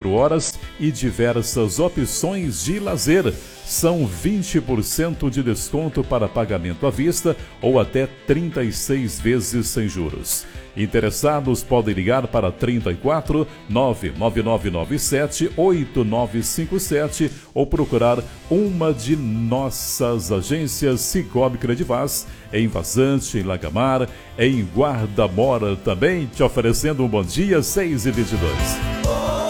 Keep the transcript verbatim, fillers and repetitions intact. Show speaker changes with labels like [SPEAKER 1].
[SPEAKER 1] quatro horas e diversas opções de lazer. São vinte por cento de desconto para pagamento à vista ou até trinta e seis vezes sem juros. Interessados podem ligar para trinta e quatro, nove nove nove nove sete, oito nove cinco sete ou procurar uma de nossas agências Cicobi Credivaz em Vazante, em Lagamar, em Guarda Mora também, te oferecendo um bom dia seis e vinte e dois.